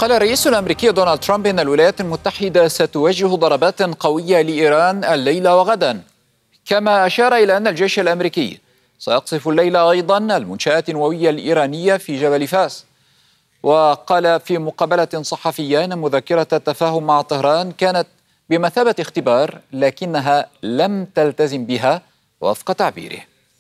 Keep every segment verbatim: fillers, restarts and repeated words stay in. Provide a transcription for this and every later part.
قال الرئيس الأمريكي دونالد ترامب إن الولايات المتحدة ستوجه ضربات قوية لإيران الليلة وغدا، كما أشار إلى أن الجيش الأمريكي سيقصف الليلة أيضا المنشآت النووية الإيرانية في جبل فاس. وقال في مقابلة صحفية أن مذكرة التفاهم مع طهران كانت بمثابة اختبار لكنها لم تلتزم بها وفق تعبيره.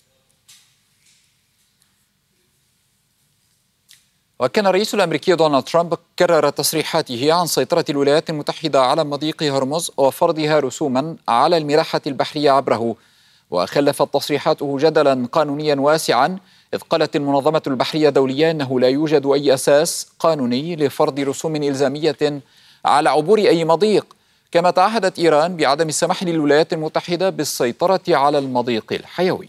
وكان الرئيس الأمريكي دونالد ترامب كرر تصريحاته عن سيطرة الولايات المتحدة على مضيق هرمز وفرضها رسوما على الملاحة البحرية عبره، وخلفت تصريحاته جدلا قانونيا واسعا، إذ قالت المنظمة البحرية الدولية أنه لا يوجد أي أساس قانوني لفرض رسوم إلزامية على عبور أي مضيق. كما تعهدت إيران بعدم السماح للولايات المتحدة بالسيطرة على المضيق الحيوي.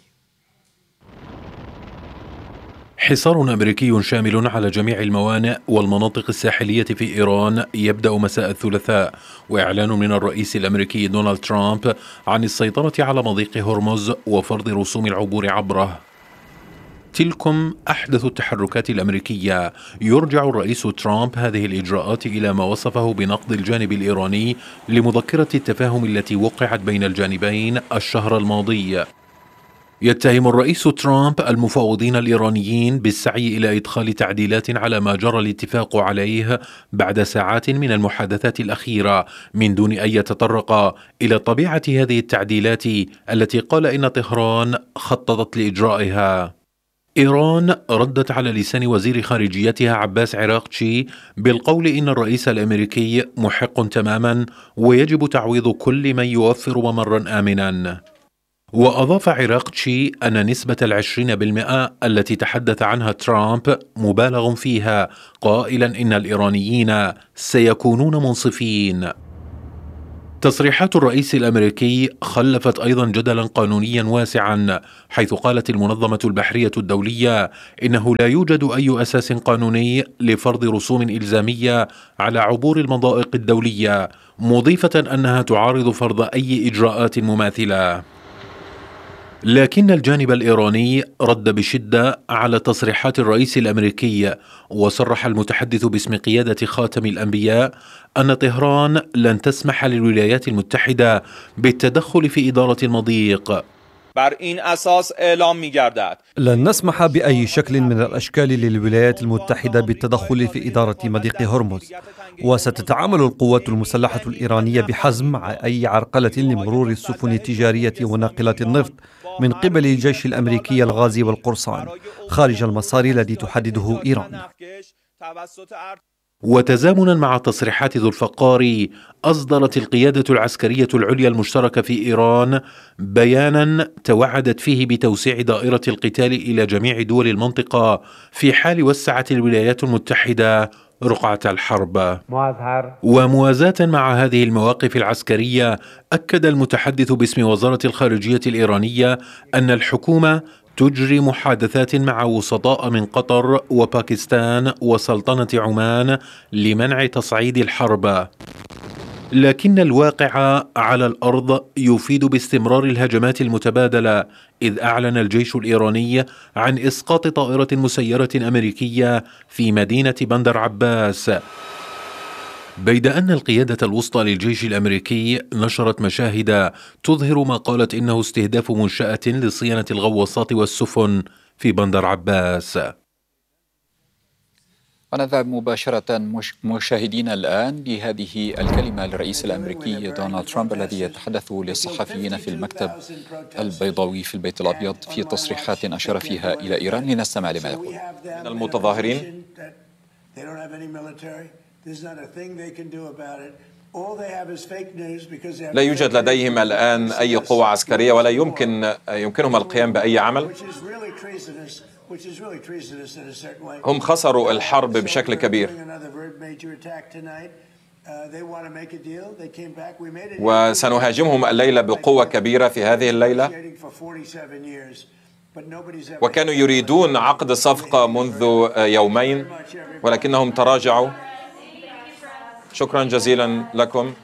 حصار أمريكي شامل على جميع الموانئ والمناطق الساحلية في إيران يبدأ مساء الثلاثاء، وإعلان من الرئيس الأمريكي دونالد ترامب عن السيطرة على مضيق هرمز وفرض رسوم العبور عبره. تلكم أحدث التحركات الأمريكية. يرجع الرئيس ترامب هذه الإجراءات إلى ما وصفه بنقد الجانب الإيراني لمذكرة التفاهم التي وقعت بين الجانبين الشهر الماضي. يتهم الرئيس ترامب المفاوضين الإيرانيين بالسعي إلى إدخال تعديلات على ما جرى الاتفاق عليه بعد ساعات من المحادثات الأخيرة، من دون أن يتطرق إلى طبيعة هذه التعديلات التي قال إن طهران خططت لإجرائها. إيران ردت على لسان وزير خارجيتها عباس عراقتشي بالقول إن الرئيس الأمريكي محق تماما ويجب تعويض كل من يوفر ممرا آمنا. وأضاف عراقتشي أن نسبة العشرين بالمئة التي تحدث عنها ترامب مبالغ فيها، قائلا إن الإيرانيين سيكونون منصفين. تصريحات الرئيس الأمريكي خلفت أيضا جدلا قانونيا واسعا، حيث قالت المنظمة البحرية الدولية إنه لا يوجد أي أساس قانوني لفرض رسوم إلزامية على عبور المضائق الدولية، مضيفة أنها تعارض فرض أي إجراءات مماثلة. لكن الجانب الإيراني رد بشدة على تصريحات الرئيس الأمريكي، وصرح المتحدث باسم قيادة خاتم الأنبياء أن طهران لن تسمح للولايات المتحدة بالتدخل في إدارة المضيق. لن نسمح بأي شكل من الأشكال للولايات المتحدة بالتدخل في إدارة مضيق هرمز، وستتعامل القوات المسلحة الإيرانية بحزم مع أي عرقلة لمرور السفن التجارية وناقلات النفط من قبل الجيش الأمريكي الغازي والقرصان خارج المسار الذي تحدده إيران. وتزامنا مع تصريحات ذو الفقار، أصدرت القيادة العسكرية العليا المشتركة في إيران بيانا توعدت فيه بتوسيع دائرة القتال إلى جميع دول المنطقة في حال وسعت الولايات المتحدة رقعة الحرب. وموازاة مع هذه المواقف العسكرية، أكد المتحدث باسم وزارة الخارجية الإيرانية أن الحكومة تجري محادثات مع وسطاء من قطر وباكستان وسلطنة عمان لمنع تصعيد الحرب، لكن الواقع على الأرض يفيد باستمرار الهجمات المتبادلة، إذ أعلن الجيش الإيراني عن إسقاط طائرة مسيرة أمريكية في مدينة بندر عباس، بيد أن القيادة الوسطى للجيش الأمريكي نشرت مشاهد تظهر ما قالت إنه استهداف منشأة لصيانة الغواصات والسفن في بندر عباس. ونذهب مباشرة مشاهدينا الآن لهذه الكلمة للرئيس الأمريكي دونالد ترامب الذي يتحدث للصحفيين في المكتب البيضاوي في البيت الأبيض في تصريحات أشار فيها إلى إيران. لنستمع لما يقول. المتظاهرين لا يوجد لديهم الآن أي قوة عسكرية ولا يمكن يمكنهم القيام بأي عمل. هم خسروا الحرب بشكل كبير وسنهاجمهم الليلة بقوة كبيرة في هذه الليلة، وكانوا يريدون عقد صفقة منذ يومين ولكنهم تراجعوا. شكرا جزيلا لكم.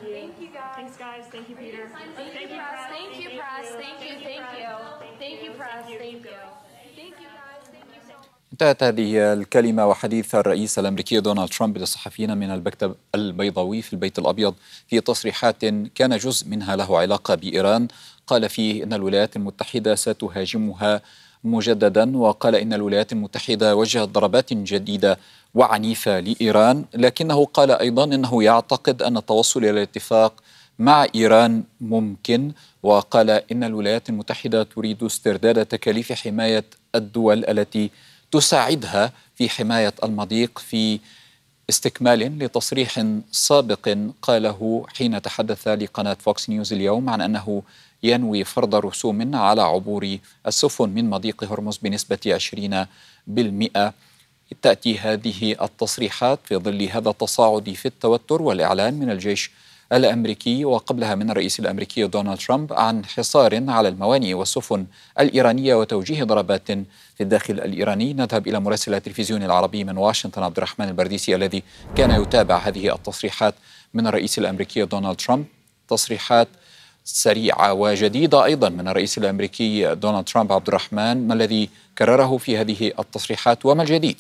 انتهت هذه الكلمة وحديث الرئيس الأمريكي دونالد ترامب للصحفيين من المكتب البيضاوي في البيت الأبيض في تصريحات كان جزء منها له علاقة بإيران. قال فيه إن الولايات المتحدة ستهاجمها مجددا، وقال إن الولايات المتحدة وجهت ضربات جديدة وعنيفة لإيران، لكنه قال أيضا أنه يعتقد أن التوصل إلى الاتفاق مع إيران ممكن، وقال إن الولايات المتحدة تريد استرداد تكاليف حماية الدول التي تساعدها في حماية المضيق، في استكمال لتصريح سابق قاله حين تحدث لقناة فوكس نيوز اليوم عن أنه ينوي فرض رسوم على عبور السفن من مضيق هرمز بنسبة عشرين بالمئة. تأتي هذه التصريحات في ظل هذا التصاعد في التوتر والإعلان من الجيش الأمريكي وقبلها من الرئيس الأمريكي دونالد ترامب عن حصار على الموانئ والسفن الإيرانية وتوجيه ضربات في الداخل الإيراني. نذهب إلى مراسل التلفزيون العربي من واشنطن عبد الرحمن البرديسي الذي كان يتابع هذه التصريحات من الرئيس الأمريكي دونالد ترامب. تصريحات سريعة وجديدة أيضا من الرئيس الأمريكي دونالد ترامب. عبد الرحمن، ما الذي كرره في هذه التصريحات وما الجديد؟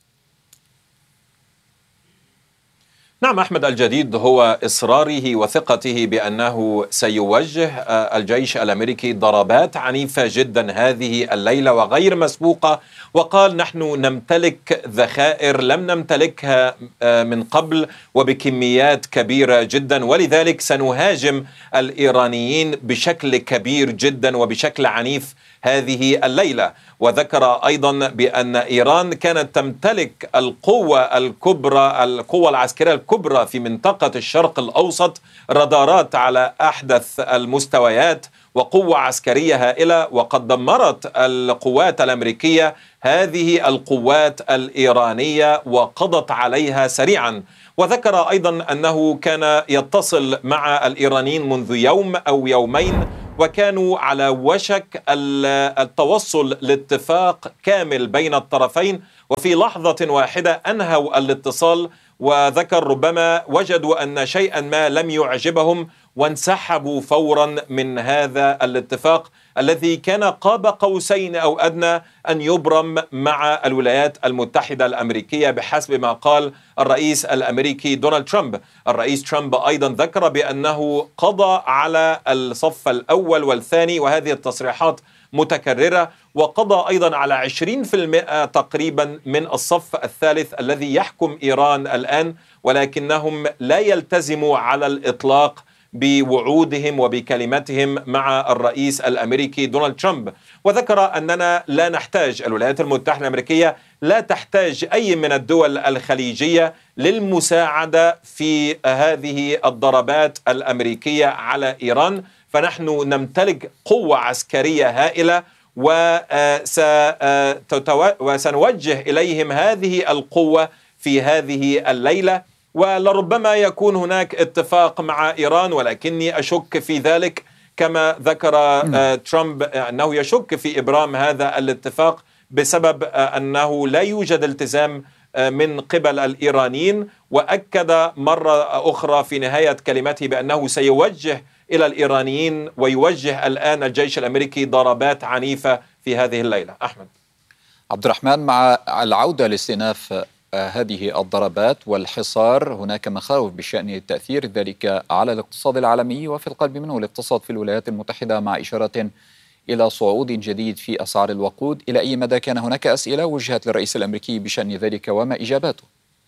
نعم أحمد، الجديد هو إصراره وثقته بأنه سيوجه الجيش الأمريكي ضربات عنيفة جدا هذه الليلة وغير مسبوقة، وقال نحن نمتلك ذخائر لم نمتلكها من قبل وبكميات كبيرة جدا، ولذلك سنهاجم الإيرانيين بشكل كبير جدا وبشكل عنيف هذه الليلة. وذكر أيضا بأن إيران كانت تمتلك القوة الكبرى القوة العسكرية الكبرى في منطقة الشرق الأوسط، رادارات على أحدث المستويات وقوة عسكرية هائلة، وقد دمرت القوات الأمريكية هذه القوات الإيرانية وقضت عليها سريعا. وذكر أيضا أنه كان يتصل مع الإيرانيين منذ يوم أو يومين وكانوا على وشك التوصل لاتفاق كامل بين الطرفين، وفي لحظة واحدة أنهوا الاتصال. وذكر ربما وجدوا أن شيئا ما لم يعجبهم وانسحبوا فورا من هذا الاتفاق الذي كان قاب قوسين أو أدنى أن يبرم مع الولايات المتحدة الأمريكية بحسب ما قال الرئيس الأمريكي دونالد ترامب. الرئيس ترامب أيضا ذكر بأنه قضى على الصف الأول والثاني، وهذه التصريحات متكررة، وقضى أيضا على عشرين بالمئة تقريبا من الصف الثالث الذي يحكم إيران الآن، ولكنهم لا يلتزموا على الإطلاق بوعودهم وبكلمتهم مع الرئيس الأمريكي دونالد ترامب. وذكر أننا لا نحتاج، الولايات المتحدة الأمريكية لا تحتاج أي من الدول الخليجية للمساعدة في هذه الضربات الأمريكية على إيران، فنحن نمتلك قوة عسكرية هائلة وسنوجه إليهم هذه القوة في هذه الليلة. ولربما يكون هناك اتفاق مع إيران، ولكني أشك في ذلك، كما ذكر ترامب أنه يشك في إبرام هذا الاتفاق بسبب أنه لا يوجد التزام من قبل الإيرانيين. وأكد مرة أخرى في نهاية كلمته بأنه سيوجه إلى الإيرانيين ويوجه الآن الجيش الأمريكي ضربات عنيفة في هذه الليلة. أحمد عبد الرحمن، مع العودة لاستئناف هذه الضربات والحصار هناك مخاوف بشأن تأثير ذلك على الاقتصاد العالمي، وفي القلب منه الاقتصاد في الولايات المتحدة، مع إشارات إلى صعود جديد في أسعار الوقود. إلى أي مدى كان هناك أسئلة وجهت للرئيس الأمريكي بشأن ذلك وما إجاباته؟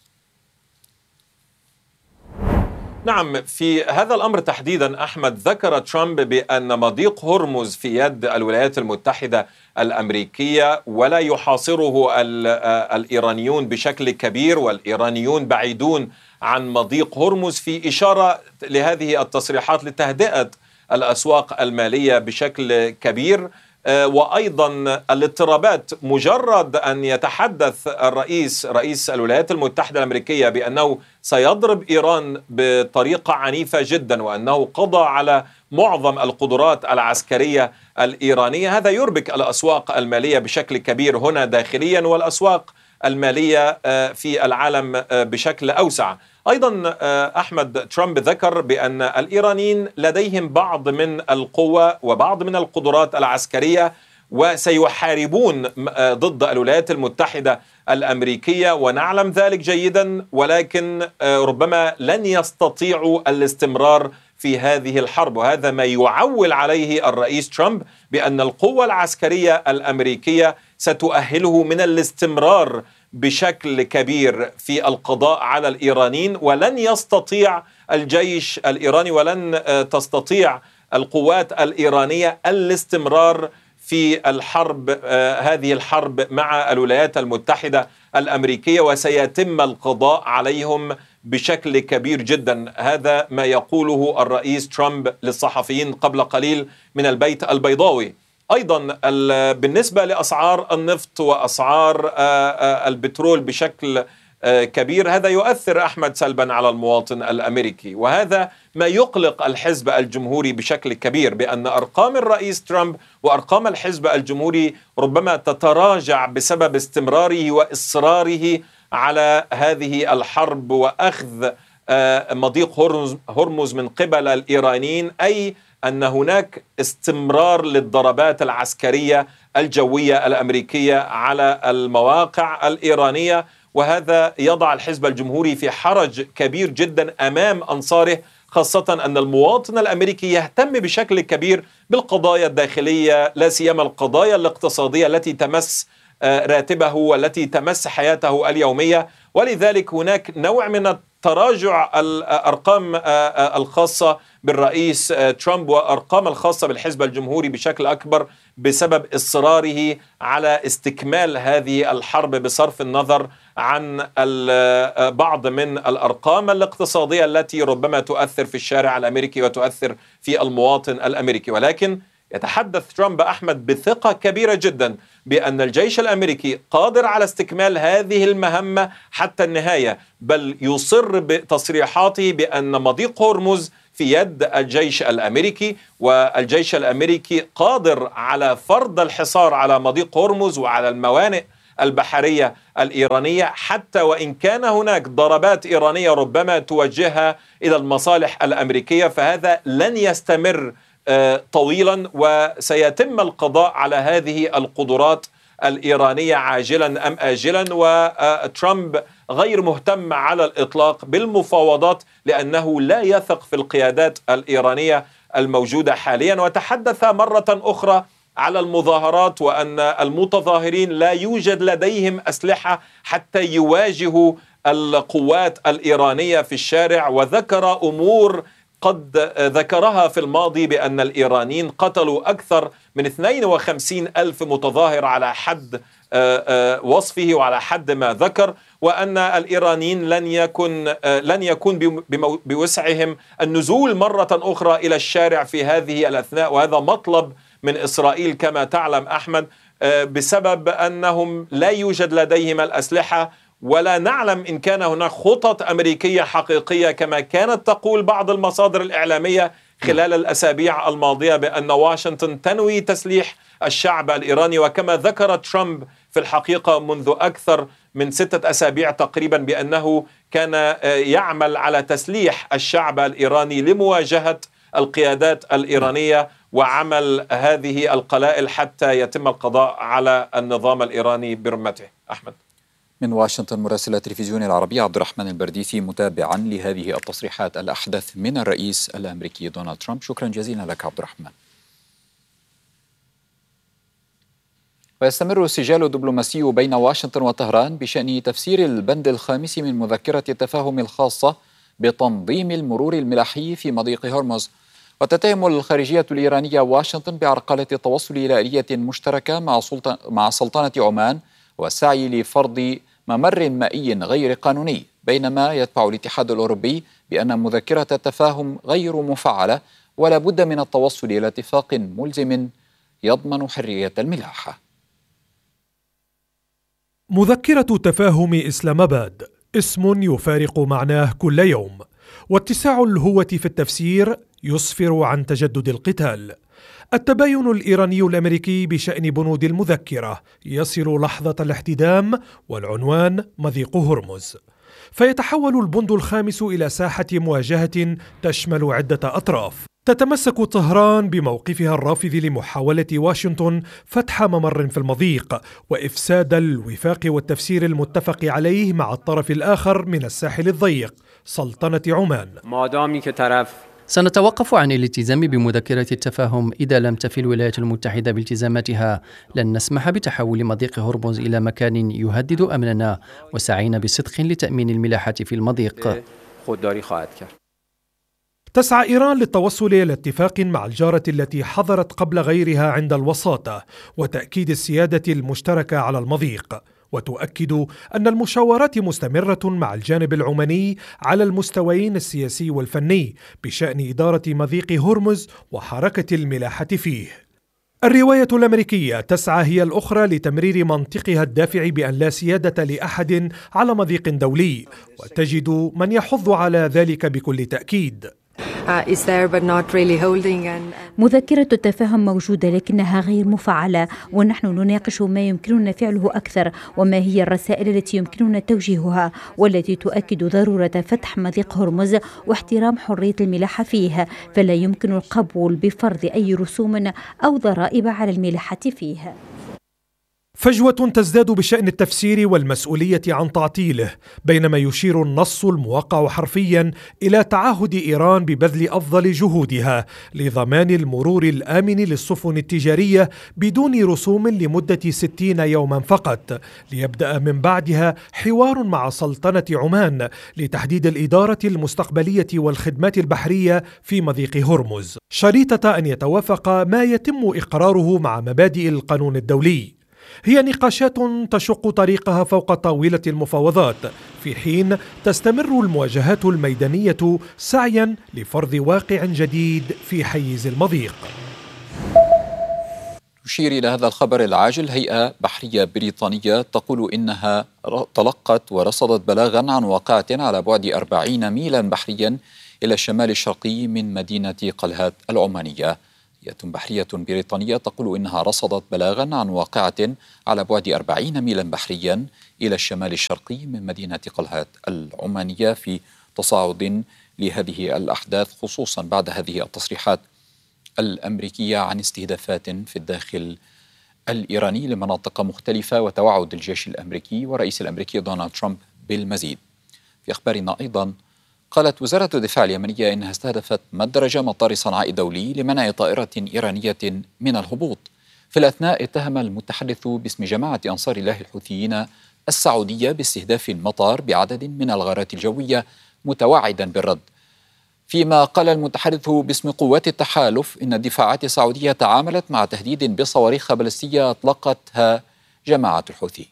نعم، في هذا الأمر تحديدا أحمد ذكر ترامب بأن مضيق هرمز في يد الولايات المتحدة الأمريكية ولا يحاصره الإيرانيون بشكل كبير، والإيرانيون بعيدون عن مضيق هرمز، في إشارة لهذه التصريحات لتهدئة الأسواق المالية بشكل كبير. وأيضا الاضطرابات، مجرد أن يتحدث الرئيس رئيس الولايات المتحدة الأمريكية بأنه سيضرب إيران بطريقة عنيفة جدا وأنه قضى على معظم القدرات العسكرية الإيرانية، هذا يربك الأسواق المالية بشكل كبير هنا داخليا والأسواق المالية في العالم بشكل أوسع. أيضا أحمد، ترامب ذكر بأن الإيرانيين لديهم بعض من القوة وبعض من القدرات العسكرية، وسيحاربون ضد الولايات المتحدة الأمريكية، ونعلم ذلك جيدا، ولكن ربما لن يستطيعوا الاستمرار في هذه الحرب. وهذا ما يعول عليه الرئيس ترامب، بأن القوة العسكرية الأمريكية ستؤهله من الاستمرار بشكل كبير في القضاء على الإيرانيين، ولن يستطيع الجيش الإيراني ولن تستطيع القوات الإيرانية الاستمرار في الحرب، هذه الحرب مع الولايات المتحدة الأمريكية، وسيتم القضاء عليهم بشكل كبير جدا. هذا ما يقوله الرئيس ترامب للصحفيين قبل قليل من البيت البيضاوي. أيضا بالنسبة لأسعار النفط وأسعار البترول بشكل كبير، هذا يؤثر أحمد سلبا على المواطن الأمريكي، وهذا ما يقلق الحزب الجمهوري بشكل كبير، بأن أرقام الرئيس ترامب وأرقام الحزب الجمهوري ربما تتراجع بسبب استمراره وإصراره على هذه الحرب وأخذ مضيق هرمز من قبل الإيرانيين، أي أن هناك استمرار للضربات العسكرية الجوية الأمريكية على المواقع الإيرانية. وهذا يضع الحزب الجمهوري في حرج كبير جدا أمام أنصاره، خاصة أن المواطن الأمريكي يهتم بشكل كبير بالقضايا الداخلية، لا سيما القضايا الاقتصادية التي تمس راتبه والتي تمس حياته اليومية. ولذلك هناك نوع من تراجع الأرقام الخاصة بالرئيس ترامب وأرقام الخاصة بالحزب الجمهوري بشكل أكبر بسبب إصراره على استكمال هذه الحرب، بصرف النظر عن بعض من الأرقام الاقتصادية التي ربما تؤثر في الشارع الأمريكي وتؤثر في المواطن الأمريكي. ولكن يتحدث ترامب أحمد بثقة كبيرة جدا بأن الجيش الأمريكي قادر على استكمال هذه المهمة حتى النهاية، بل يصر بتصريحاته بأن مضيق هرمز في يد الجيش الأمريكي، والجيش الأمريكي قادر على فرض الحصار على مضيق هرمز وعلى الموانئ البحرية الإيرانية، حتى وإن كان هناك ضربات إيرانية ربما توجهها إلى المصالح الأمريكية، فهذا لن يستمر طويلا، وسيتم القضاء على هذه القدرات الإيرانية عاجلا أم آجلا. وترامب غير مهتم على الإطلاق بالمفاوضات، لأنه لا يثق في القيادات الإيرانية الموجودة حاليا. وتحدث مرة أخرى على المظاهرات، وأن المتظاهرين لا يوجد لديهم أسلحة حتى يواجهوا القوات الإيرانية في الشارع، وذكر أمور قد ذكرها في الماضي، بأن الإيرانيين قتلوا أكثر من اثنين وخمسين ألف متظاهر على حد وصفه وعلى حد ما ذكر، وأن الإيرانيين لن يكن لن يكون بوسعهم النزول مرة أخرى إلى الشارع في هذه الأثناء. وهذا مطلب من إسرائيل كما تعلم أحمد، بسبب أنهم لا يوجد لديهم الأسلحة، ولا نعلم إن كان هناك خطط أمريكية حقيقية كما كانت تقول بعض المصادر الإعلامية خلال الأسابيع الماضية بأن واشنطن تنوي تسليح الشعب الإيراني. وكما ذكر ترامب في الحقيقة منذ أكثر من ستة أسابيع تقريبا بأنه كان يعمل على تسليح الشعب الإيراني لمواجهة القيادات الإيرانية وعمل هذه القلائل حتى يتم القضاء على النظام الإيراني برمته. أحمد. من واشنطن مراسل التلفزيون العربي عبد الرحمن البرديسي متابعا لهذه التصريحات الأحدث من الرئيس الأمريكي دونالد ترامب. شكرا جزيلا لك عبد الرحمن. ويستمر السجال الدبلوماسي بين واشنطن وطهران بشأن تفسير البند الخامس من مذكرة التفاهم الخاصة بتنظيم المرور الملاحي في مضيق هرمز. وتتهم الخارجية الإيرانية واشنطن بعرقلة التوصل إلى آلية مشتركة مع سلطة مع سلطنة عمان والسعي لفرض ممر مائي غير قانوني، بينما يدفع الاتحاد الأوروبي بأن مذكرة التفاهم غير مفعلة ولا بد من التوصل إلى اتفاق ملزم يضمن حرية الملاحة. مذكرة تفاهم إسلام آباد اسم يفارق معناه كل يوم، واتساع الهوة في التفسير يسفر عن تجدد القتال. التباين الإيراني الأمريكي بشأن بنود المذكرة يصل لحظة الاحتدام والعنوان مضيق هرمز، فيتحول البند الخامس إلى ساحة مواجهة تشمل عدة أطراف. تتمسك طهران بموقفها الرافض لمحاولة واشنطن فتح ممر في المضيق وإفساد الوفاق والتفسير المتفق عليه مع الطرف الآخر من الساحل الضيق سلطنة عمان. سنتوقف عن الالتزام بمذكرة التفاهم إذا لم تفي الولايات المتحدة بالتزاماتها. لن نسمح بتحول مضيق هرمز إلى مكان يهدد أمننا، وسعينا بصدق لتأمين الملاحة في المضيق. تسعى إيران للتوصل إلى اتفاق مع الجارة التي حضرت قبل غيرها عند الوساطة وتأكيد السيادة المشتركة على المضيق، وتؤكد أن المشاورات مستمرة مع الجانب العماني على المستويين السياسي والفني بشأن إدارة مضيق هرمز وحركة الملاحة فيه. الرواية الأمريكية تسعى هي الأخرى لتمرير منطقها الدافع بأن لا سيادة لأحد على مضيق دولي، وتجد من يحض على ذلك بكل تأكيد. مذكرة التفاهم موجودة لكنها غير مفعلة، ونحن نناقش ما يمكننا فعله أكثر وما هي الرسائل التي يمكننا توجيهها والتي تؤكد ضرورة فتح مضيق هرمز واحترام حرية الملاحة فيه، فلا يمكن القبول بفرض أي رسوم أو ضرائب على الملاحة فيه. فجوة تزداد بشأن التفسير والمسؤولية عن تعطيله، بينما يشير النص الموقع حرفيا إلى تعهد إيران ببذل أفضل جهودها لضمان المرور الآمن للسفن التجارية بدون رسوم لمدة ستين يوما فقط، ليبدأ من بعدها حوار مع سلطنة عمان لتحديد الإدارة المستقبلية والخدمات البحرية في مضيق هرمز، شريطة أن يتوافق ما يتم إقراره مع مبادئ القانون الدولي. هي نقاشات تشق طريقها فوق طاولة المفاوضات، في حين تستمر المواجهات الميدانية سعيا لفرض واقع جديد في حيز المضيق. تشير إلى هذا الخبر العاجل هيئة بحرية بريطانية تقول إنها تلقت ورصدت بلاغا عن واقعة على بعد أربعين ميلا بحريا إلى الشمال الشرقي من مدينة قلهات العمانية. هيئة بحرية بريطانية تقول إنها رصدت بلاغا عن واقعة على بعد أربعين ميلا بحريا إلى الشمال الشرقي من مدينة قلهات العمانية في تصاعد لهذه الأحداث، خصوصا بعد هذه التصريحات الأمريكية عن استهدافات في الداخل الإيراني لمناطق مختلفة وتوعد الجيش الأمريكي والرئيس الأمريكي دونالد ترامب بالمزيد. في أخبارنا أيضا قالت وزارة الدفاع اليمنية إنها استهدفت مدرج مطار صنعاء الدولي لمنع طائرة إيرانية من الهبوط. في الأثناء اتهم المتحدث باسم جماعة أنصار الله الحوثيين السعودية باستهداف المطار بعدد من الغارات الجوية متوعدا بالرد، فيما قال المتحدث باسم قوات التحالف إن الدفاعات السعودية تعاملت مع تهديد بصواريخ بلستية أطلقتها جماعة الحوثي.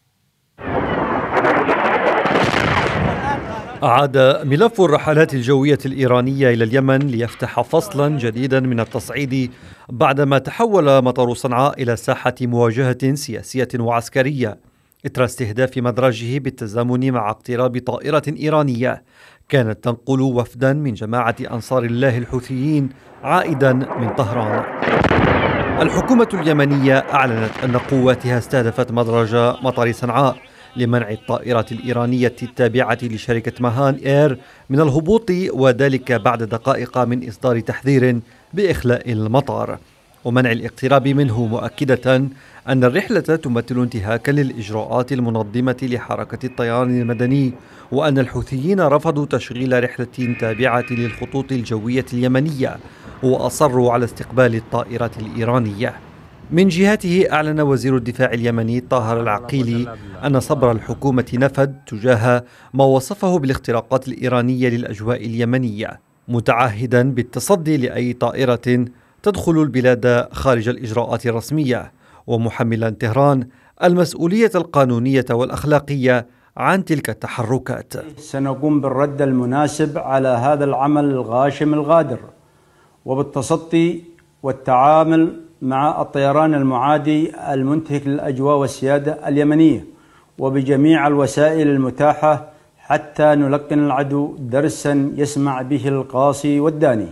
عاد ملف الرحلات الجوية الإيرانية إلى اليمن ليفتح فصلا جديدا من التصعيد بعدما تحول مطار صنعاء إلى ساحة مواجهة سياسية وعسكرية إثر استهداف مدرجه بالتزامن مع اقتراب طائرة إيرانية كانت تنقل وفدا من جماعة أنصار الله الحوثيين عائدا من طهران. الحكومة اليمنية أعلنت أن قواتها استهدفت مدرج مطار صنعاء لمنع الطائرة الإيرانية التابعة لشركة مهان إير من الهبوط، وذلك بعد دقائق من إصدار تحذير بإخلاء المطار ومنع الاقتراب منه، مؤكدة أن الرحلة تمثل انتهاكا للإجراءات المنظمة لحركة الطيران المدني، وأن الحوثيين رفضوا تشغيل رحلة تابعة للخطوط الجوية اليمنية وأصروا على استقبال الطائرة الإيرانية. من جهته أعلن وزير الدفاع اليمني طاهر العقيلي أن صبر الحكومة نفد تجاه ما وصفه بالاختراقات الإيرانية للأجواء اليمنية، متعهدا بالتصدي لأي طائرة تدخل البلاد خارج الإجراءات الرسمية، ومحملا طهران المسؤولية القانونية والأخلاقية عن تلك التحركات. سنقوم بالرد المناسب على هذا العمل الغاشم الغادر، وبالتصدي والتعامل مع الطيران المعادي المنتهك للأجواء والسيادة اليمنية، وبجميع الوسائل المتاحة حتى نلقن العدو درسا يسمع به القاصي والداني.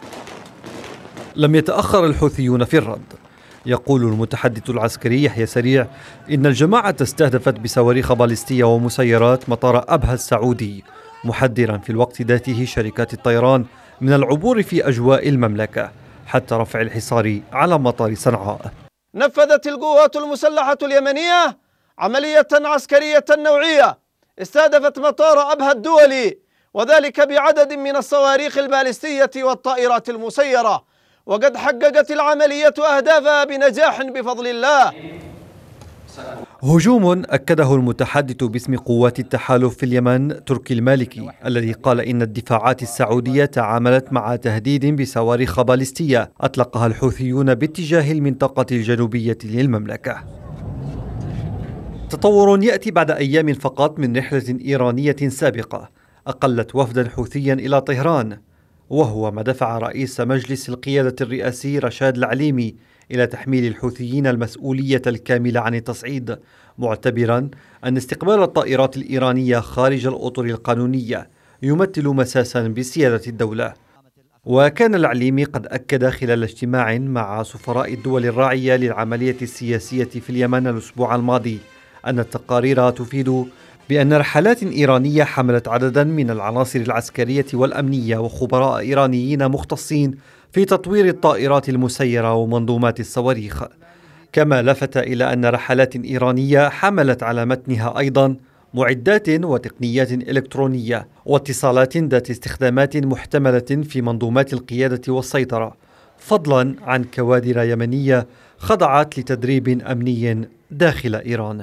لم يتأخر الحوثيون في الرد. يقول المتحدث العسكري يحيى سريع إن الجماعة استهدفت بصواريخ باليستية ومسيرات مطار أبها السعودي، محذرا في الوقت ذاته شركات الطيران من العبور في أجواء المملكة حتى رفع الحصار على مطار صنعاء. نفذت القوات المسلحة اليمنية عملية عسكرية نوعية استهدفت مطار أبها الدولي، وذلك بعدد من الصواريخ البالستية والطائرات المسيرة، وقد حققت العملية أهدافها بنجاح بفضل الله. هجوم أكده المتحدث باسم قوات التحالف في اليمن تركي المالكي، الذي قال إن الدفاعات السعودية تعاملت مع تهديد بصواريخ باليستية أطلقها الحوثيون باتجاه المنطقة الجنوبية للمملكة. تطور يأتي بعد أيام فقط من رحلة إيرانية سابقة أقلت وفدا حوثيا إلى طهران، وهو ما دفع رئيس مجلس القيادة الرئاسي رشاد العليمي إلى تحميل الحوثيين المسؤولية الكاملة عن التصعيد، معتبرا أن استقبال الطائرات الإيرانية خارج الأطر القانونية يمثل مساسا بسيادة الدولة. وكان العليمي قد أكد خلال اجتماع مع سفراء الدول الراعية للعملية السياسية في اليمن الأسبوع الماضي أن التقارير تفيد بأن رحلات إيرانية حملت عددا من العناصر العسكرية والأمنية وخبراء إيرانيين مختصين في تطوير الطائرات المسيرة ومنظومات الصواريخ، كما لفت إلى أن رحلات إيرانية حملت على متنها أيضا معدات وتقنيات إلكترونية واتصالات ذات استخدامات محتملة في منظومات القيادة والسيطرة، فضلا عن كوادر يمنية خضعت لتدريب أمني داخل إيران.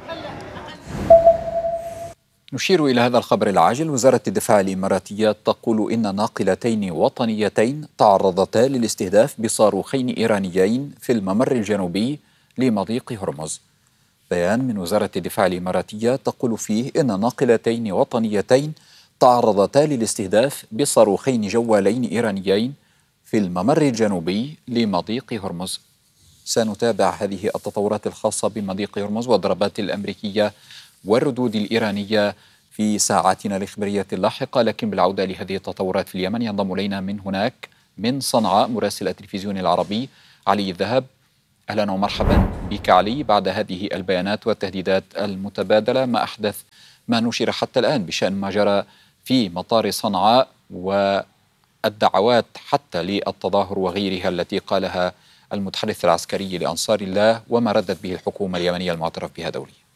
نشير إلى هذا الخبر العاجل. وزارة الدفاع الإماراتية تقول إن ناقلتين وطنيتين تعرضتا للاستهداف بصاروخين إيرانيين في الممر الجنوبي لمضيق هرمز. بيان من وزارة الدفاع الإماراتية تقول فيه إن ناقلتين وطنيتين تعرضتا للاستهداف بصاروخين جوالين إيرانيين في الممر الجنوبي لمضيق هرمز. سنتابع هذه التطورات الخاصة بمضيق هرمز والضربات الأمريكية والردود الإيرانية في ساعاتنا الإخبارية اللاحقة، لكن بالعودة لهذه التطورات في اليمن ينضم إلينا من هناك من صنعاء مراسل التلفزيون العربي علي الذهب. أهلا ومرحبا بك علي. بعد هذه البيانات والتهديدات المتبادلة، ما أحدث ما نشر حتى الآن بشأن ما جرى في مطار صنعاء والدعوات حتى للتظاهر وغيرها التي قالها المتحدث العسكري لأنصار الله، وما ردت به الحكومة اليمنية المعترف بها دوليا؟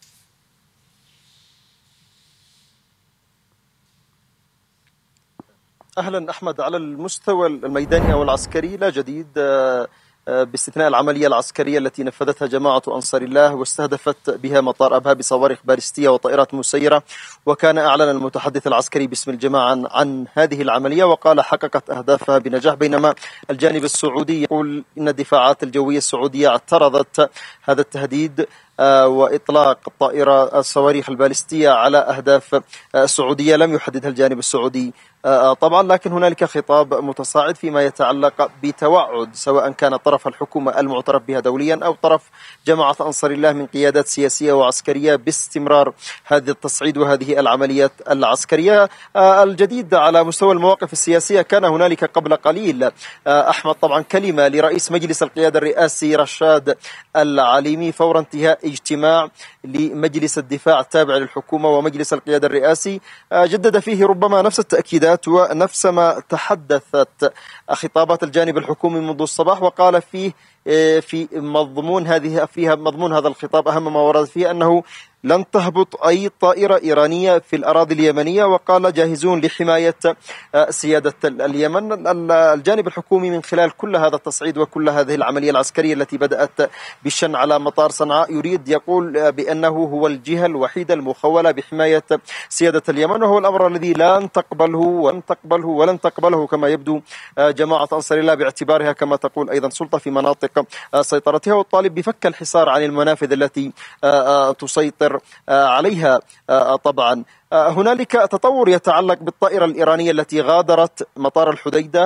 أهلا أحمد. على المستوى الميداني أو العسكري لا جديد باستثناء العملية العسكرية التي نفذتها جماعة أنصار الله واستهدفت بها مطار أبها بصواريخ باليستية وطائرات مسيرة، وكان أعلن المتحدث العسكري باسم الجماعة عن, عن هذه العملية وقال حققت أهدافها بنجاح، بينما الجانب السعودي يقول إن الدفاعات الجوية السعودية اعترضت هذا التهديد وإطلاق الطائرة الصواريخ البالستية على أهداف سعودية لم يحددها الجانب السعودي طبعا، لكن هنالك خطاب متصاعد فيما يتعلق بتوعد سواء كان طرف الحكومة المعترف بها دوليا أو طرف جماعة أنصار الله من قيادات سياسية وعسكرية باستمرار هذا التصعيد وهذه العمليات العسكرية. الجديد على مستوى المواقف السياسية، كان هنالك قبل قليل أحمد طبعا كلمة لرئيس مجلس القيادة الرئاسي رشاد العليمي فور انتهاء اجتماع لمجلس الدفاع التابع للحكومة ومجلس القيادة الرئاسي، جدد فيه ربما نفس التأكيدات ونفس ما تحدثت خطابات الجانب الحكومي منذ الصباح، وقال فيه في مضمون هذه فيها مضمون هذا الخطاب أهم ما ورد فيه أنه لن تهبط أي طائرة إيرانية في الأراضي اليمنية، وقال جاهزون لحماية سيادة اليمن. الجانب الحكومي من خلال كل هذا التصعيد وكل هذه العملية العسكرية التي بدأت بالشن على مطار صنعاء يريد يقول بأنه هو الجهة الوحيدة المخولة بحماية سيادة اليمن، وهو الأمر الذي لن تقبله ولن تقبله ولن تقبله كما يبدو جماعة أنصار الله، باعتبارها كما تقول أيضا سلطة في مناطق سيطرتها، والطالب بفك الحصار عن المنافذ التي تسيطر عليها. طبعا هنالك تطور يتعلق بالطائرة الإيرانية التي غادرت مطار الحديدة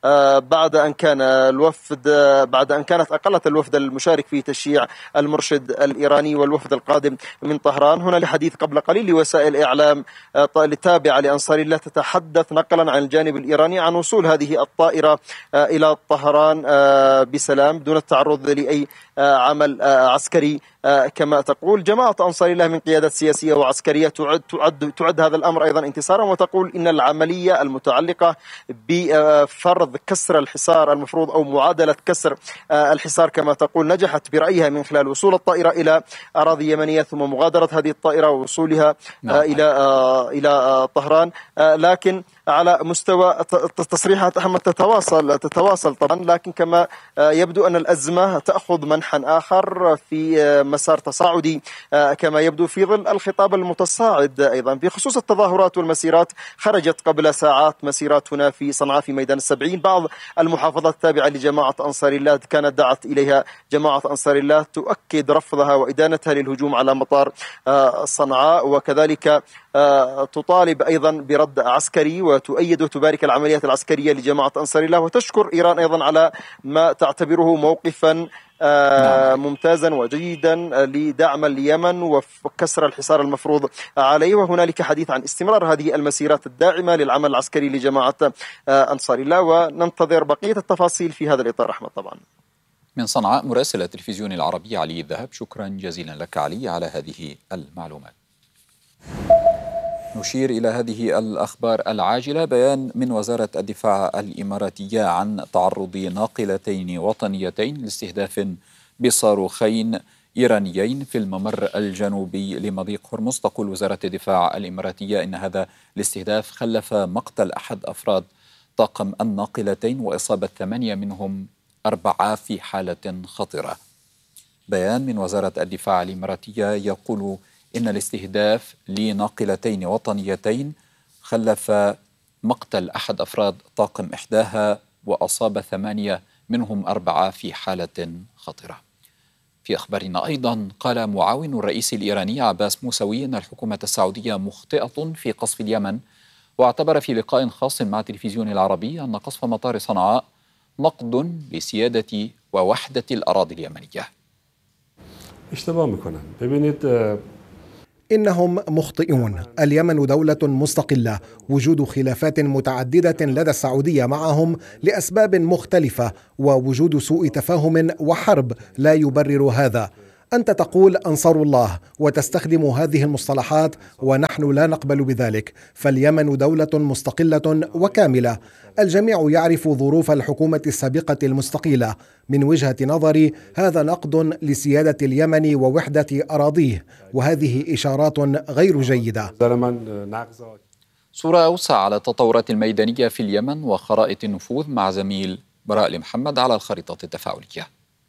بعد أن كان الوفد بعد أن كانت أقلت الوفد المشارك في تشييع المرشد الإيراني والوفد القادم من طهران. هنا لحديث قبل قليل لوسائل إعلام التابعة لأنصار الله تتحدث نقلا عن الجانب الإيراني عن وصول هذه الطائرة إلى طهران بسلام دون التعرض لأي عمل عسكري. كما تقول جماعة أنصار الله من قيادات سياسية وعسكرية تعد, تعد, تعد هذا الأمر أيضا انتصارا، وتقول إن العملية المتعلقة بفرض كسر الحصار المفروض أو معادلة كسر الحصار كما تقول نجحت برأيها من خلال وصول الطائرة إلى أراضي يمنية ثم مغادرة هذه الطائرة ووصولها إلى إلى طهران. لكن على مستوى تصريحات أحمد تتواصل تتواصل طبعا، لكن كما يبدو أن الأزمة تأخذ منحا آخر في مسار تصاعدي كما يبدو في ظل الخطاب المتصاعد أيضا بخصوص التظاهرات والمسيرات. خرجت قبل ساعات مسيرات هنا في صنعاء في ميدان السبعين، بعض المحافظات التابعة لجماعة أنصار الله كانت دعت إليها جماعة أنصار الله تؤكد رفضها وإدانتها للهجوم على مطار صنعاء، وكذلك تطالب أيضا برد عسكري وتؤيد وتبارك العمليات العسكرية لجماعة أنصار الله، وتشكر إيران أيضا على ما تعتبره موقفا ممتازا وجيدا لدعم اليمن وكسر الحصار المفروض عليه. وهنالك حديث عن استمرار هذه المسيرات الداعمة للعمل العسكري لجماعة أنصار الله، وننتظر بقية التفاصيل في هذا الإطار. أحمد طبعا من صنعاء مراسل التلفزيون العربي علي الذهب، شكرا جزيلا لك علي على هذه المعلومات. نشير إلى هذه الأخبار العاجلة. بيان من وزارة الدفاع الإماراتية عن تعرض ناقلتين وطنيتين لاستهداف بصاروخين إيرانيين في الممر الجنوبي لمضيق هرمز. تقول وزارة الدفاع الإماراتية إن هذا الاستهداف خلف مقتل أحد أفراد طاقم الناقلتين وإصابة ثمانية منهم أربعة في حالة خطرة. بيان من وزارة الدفاع الإماراتية يقول إن الاستهداف لناقلتين وطنيتين خلف مقتل أحد أفراد طاقم إحداها وأصاب ثمانية منهم أربعة في حالة خطرة. في أخبارنا أيضا قال معاون الرئيس الإيراني عباس موسوي أن الحكومة السعودية مخطئة في قصف اليمن، واعتبر في لقاء خاص مع التلفزيون العربي أن قصف مطار صنعاء نقض لسيادة ووحدة الأراضي اليمنية. اشتباه میکنن. ببینید إنهم مخطئون. اليمن دولة مستقلة، وجود خلافات متعددة لدى السعودية معهم لأسباب مختلفة ووجود سوء تفاهم وحرب لا يبرر هذا. أنت تقول أنصار الله وتستخدم هذه المصطلحات ونحن لا نقبل بذلك، فاليمن دولة مستقلة وكاملة. الجميع يعرف ظروف الحكومة السابقة المستقلة. من وجهة نظري هذا نقض لسيادة اليمن ووحدة أراضيه، وهذه إشارات غير جيدة. صورة أوسع على التطورات الميدانية في اليمن وخرائط النفوذ مع زميل براء محمد على الخريطة التفاعلية.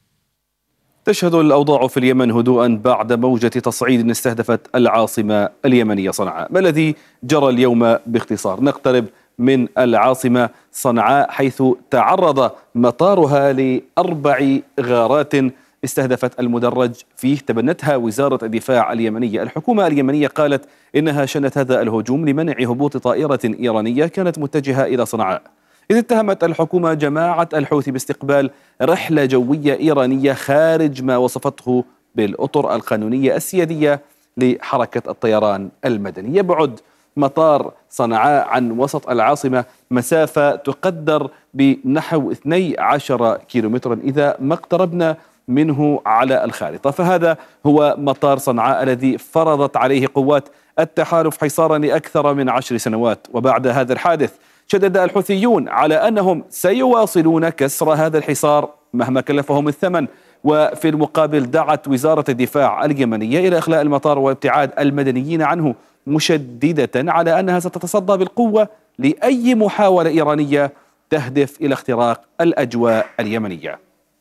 تشهد الأوضاع في اليمن هدوءا بعد موجة تصعيد استهدفت العاصمة اليمنية صنعاء. ما الذي جرى اليوم باختصار؟ نقترب من العاصمة صنعاء حيث تعرض مطارها لأربع غارات استهدفت المدرج فيه تبنتها وزارة الدفاع اليمنية. الحكومة اليمنية قالت إنها شنت هذا الهجوم لمنع هبوط طائرة إيرانية كانت متجهة إلى صنعاء، إذ اتهمت الحكومة جماعة الحوثي باستقبال رحلة جوية إيرانية خارج ما وصفته بالأطر القانونية السيادية لحركة الطيران المدني. يبعد مطار صنعاء عن وسط العاصمة مسافة تقدر بنحو اثني عشر كيلومترا إذا ما اقتربنا منه على الخارطة، فهذا هو مطار صنعاء الذي فرضت عليه قوات التحالف حصارا لأكثر من عشر سنوات. وبعد هذا الحادث شدد الحوثيون على أنهم سيواصلون كسر هذا الحصار مهما كلفهم الثمن، وفي المقابل دعت وزارة الدفاع اليمنية إلى إخلاء المطار وابتعاد المدنيين عنه، مشددة على أنها ستتصدى بالقوة لأي محاولة إيرانية تهدف إلى اختراق الأجواء اليمنية.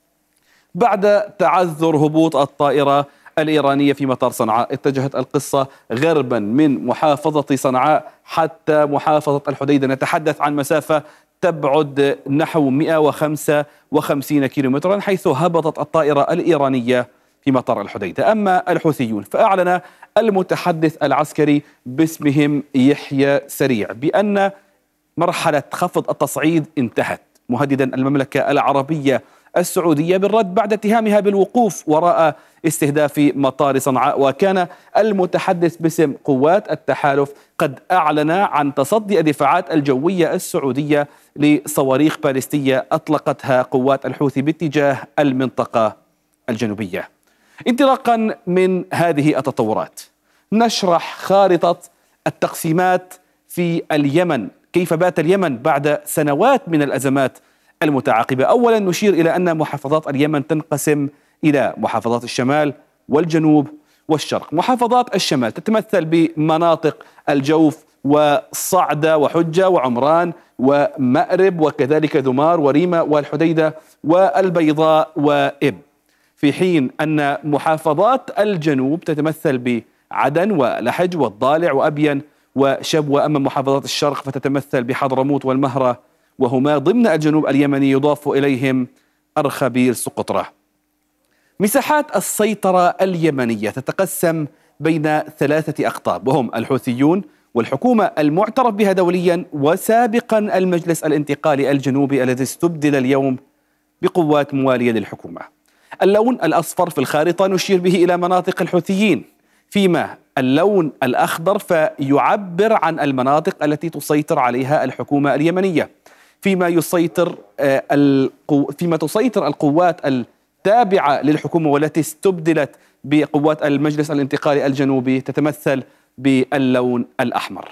بعد تعذر هبوط الطائرة الإيرانية في مطار صنعاء اتجهت القصة غربا من محافظة صنعاء حتى محافظة الحديدة، نتحدث عن مسافة تبعد نحو مئة وخمسة وخمسين كيلومترا حيث هبطت الطائرة الإيرانية في مطار الحديدة. أما الحوثيون فأعلن المتحدث العسكري باسمهم يحيى سريع بأن مرحلة خفض التصعيد انتهت، مهددا المملكة العربية السعودية بالرد بعد اتهامها بالوقوف وراء استهداف مطار صنعاء. وكان المتحدث باسم قوات التحالف قد أعلن عن تصدي الدفاعات الجوية السعودية لصواريخ باليستية أطلقتها قوات الحوثي باتجاه المنطقة الجنوبية. انطلاقا من هذه التطورات نشرح خارطة التقسيمات في اليمن، كيف بات اليمن بعد سنوات من الأزمات المتعاقبة. أولا نشير إلى أن محافظات اليمن تنقسم إلى محافظات الشمال والجنوب والشرق. محافظات الشمال تتمثل بمناطق الجوف وصعدة وحجة وعمران ومأرب وكذلك ذمار وريمة والحديدة والبيضاء وإب، في حين أن محافظات الجنوب تتمثل بعدن ولحج والضالع وأبين وشبوة. أما محافظات الشرق فتتمثل بحضرموت والمهرة وهما ضمن الجنوب اليمني، يضاف إليهم أرخبيل سقطرى. مساحات السيطرة اليمنية تتقسم بين ثلاثة أقطاب، وهم الحوثيون والحكومة المعترف بها دوليا وسابقا المجلس الانتقالي الجنوبي الذي استبدل اليوم بقوات موالية للحكومة. اللون الأصفر في الخارطة نشير به إلى مناطق الحوثيين، فيما اللون الأخضر فيعبر عن المناطق التي تسيطر عليها الحكومة اليمنية، فيما يسيطر فيما تسيطر القوات التابعة للحكومة والتي استبدلت بقوات المجلس الانتقالي الجنوبي تتمثل باللون الأحمر.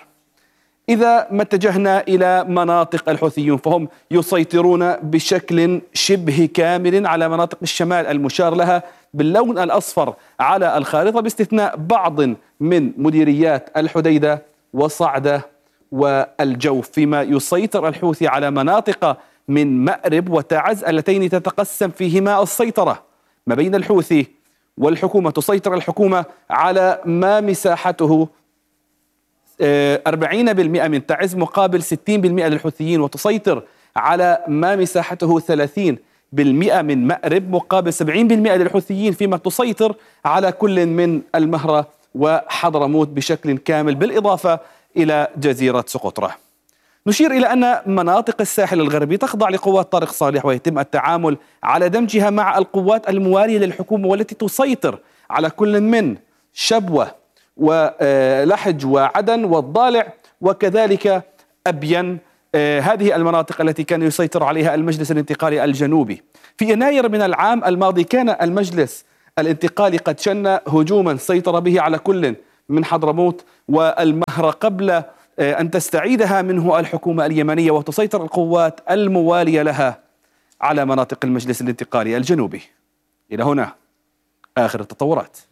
إذا ما اتجهنا إلى مناطق الحوثيون فهم يسيطرون بشكل شبه كامل على مناطق الشمال المشار لها باللون الأصفر على الخارطة، باستثناء بعض من مديريات الحديدة وصعدة والجوف، فيما يسيطر الحوثي على مناطق من مأرب وتعز اللتين تتقسم فيهما السيطرة ما بين الحوثي والحكومة. تسيطر الحكومة على ما مساحته أربعين بالمئة من تعز مقابل ستين بالمئة للحوثيين، وتسيطر على ما مساحته ثلاثين بالمئة من مأرب مقابل سبعين بالمئة للحوثيين، فيما تسيطر على كل من المهرة وحضرموت بشكل كامل بالإضافة إلى جزيرة سقطرى. نشير إلى أن مناطق الساحل الغربي تخضع لقوات طارق صالح، ويتم التعامل على دمجها مع القوات الموالية للحكومة والتي تسيطر على كل من شبوة ولحج وعدن والضالع وكذلك أبين، هذه المناطق التي كان يسيطر عليها المجلس الانتقالي الجنوبي. في يناير من العام الماضي كان المجلس الانتقالي قد شن هجوما سيطر به على كل من حضرموت والمهرة قبل أن تستعيدها منه الحكومة اليمنية وتسيطر القوات الموالية لها على مناطق المجلس الانتقالي الجنوبي. إلى هنا آخر التطورات.